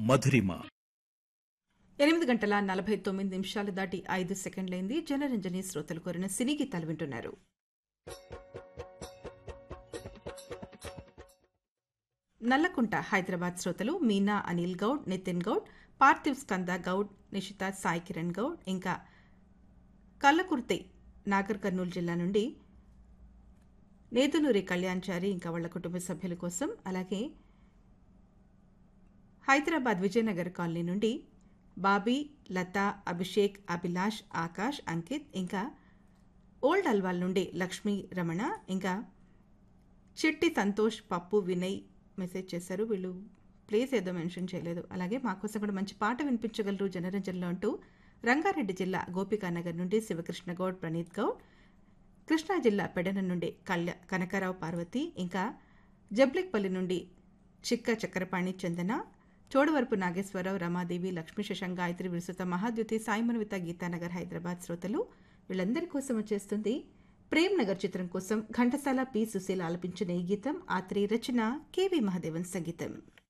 మధురిమ. 8:49 దాటి 5 సెకండ్లైంది. జనరంజని శ్రోతలు కోరిన సినీ గీతాలు వింటున్నారు. నల్లకుంట హైదరాబాద్ శ్రోతలు మీనా అనిల్ గౌడ్, నితిన్ గౌడ్, పార్థివ్ స్కంద గౌడ్, నిషిత సాయి కిరణ్ గౌడ్, ఇంకా కల్లకుర్తి నాగర్ కర్నూలు జిల్లా నుండి నేదునూరి కళ్యాణ్చారి ఇంకా వాళ్ళ కుటుంబ సభ్యుల కోసం, అలాగే హైదరాబాద్ విజయనగర్ కాలనీ నుండి బాబీ, లత, అభిషేక్, అభిలాష్, ఆకాష్, అంకిత్, ఇంకా ఓల్డ్ అల్వాల్ నుండి లక్ష్మీ రమణ, ఇంకా చిట్టి సంతోష్, పప్పు, వినయ్ మెసేజ్ చేశారు. వీళ్ళు ప్లేస్ ఏదో మెన్షన్ చేయలేదు. అలాగే మా కోసం కూడా మంచి పాట వినిపించగలరు జనరంజన్లో అంటూ రంగారెడ్డి జిల్లా గోపికానగర్ నుండి శివకృష్ణ గౌడ్, ప్రణీత్ గౌడ్, కృష్ణా జిల్లా పెడన నుండి కనకారావు పార్వతి, ఇంకా జబ్లిక్పల్లి నుండి చిక్క చక్రపాణి చందన, చోడవరపు నాగేశ్వరరావు, రమాదేవి, లక్ష్మీ శశాంక్, గాయత్రి, విరుసుత, మహాద్యుతి, సాయిమన్విత, గీతానగర్ హైదరాబాద్ శ్రోతలు వీళ్ళందరి కోసం వచ్చేస్తుంది ప్రేమ్ నగర్ చిత్రం కోసం ఘంటసాల పి. సుశీల ఆలపించిన ఈ గీతం. ఆత్రేయ రచన, కెవి మహాదేవన్ సంగీతం.